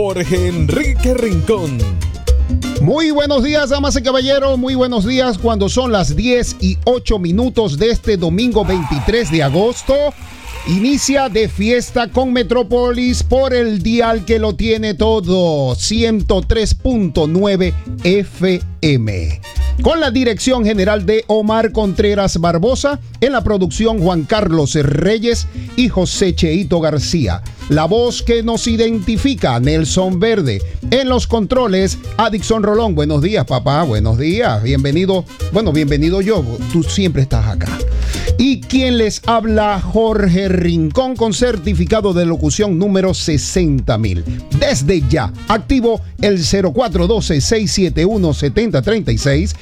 Jorge Enrique Rincón. Muy buenos días, damas y caballeros, muy buenos días cuando son las 10:08 de este domingo 23 de agosto. Inicia de fiesta con Metrópolis por el dial que lo tiene todo, 103.9 FM. Con la dirección general de Omar Contreras Barbosa, en la producción Juan Carlos Reyes y José Cheito García. La voz que nos identifica, Nelson Verde. En los controles, Adixon Rolón. Buenos días, papá, buenos días. Bienvenido, bienvenido yo, tú siempre estás acá. Y quien les habla, Jorge Rincón, con certificado de locución número 60,000. Desde ya, activo el 0412-671-7036,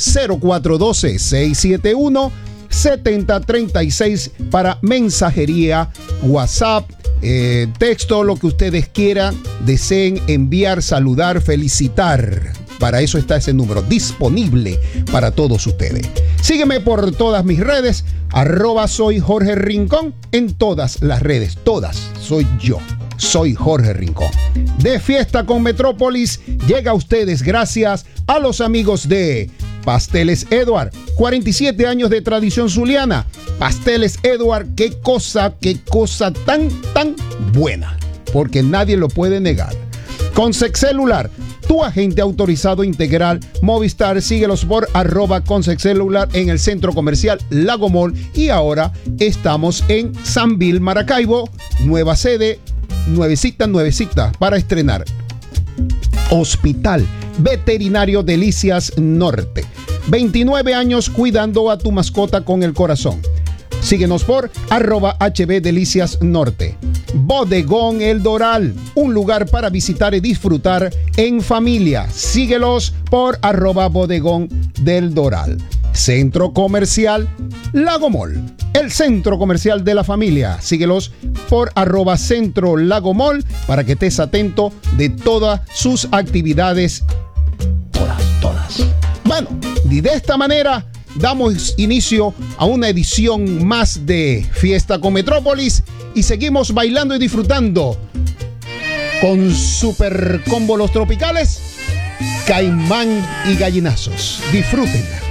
0412-671-7036 para mensajería, WhatsApp, texto, lo que ustedes quieran, deseen enviar, saludar, felicitar. Para eso está ese número disponible para todos ustedes. Sígueme por todas mis redes, @soy Jorge Rincón, en todas las redes, todas, soy yo. Soy Jorge Rincón. De fiesta con Metrópolis llega a ustedes gracias a los amigos de Pasteles Edward, 47 años de tradición zuliana. Pasteles Edward, qué cosa tan buena, porque nadie lo puede negar. Consexcelular, tu agente autorizado integral Movistar, síguelos por @consexcelular en el centro comercial Lago Mall, y ahora estamos en Sanville, Maracaibo, nueva sede, nuevecita para estrenar. Hospital Veterinario Delicias Norte, 29 años cuidando a tu mascota con el corazón. Síguenos por @HB Delicias Norte. Bodegón El Doral, un lugar para visitar y disfrutar en familia. Síguelos por @Bodegón del Doral. Centro Comercial Lago Mall, el centro comercial de la familia. Síguelos por @Centro Lago Mall para que estés atento de todas sus actividades. Todas. Bueno, y de esta manera damos inicio a una edición más de Fiesta con Metrópolis y seguimos bailando y disfrutando con super combo los tropicales, Caimán y Gallinazos. Disfrútenla.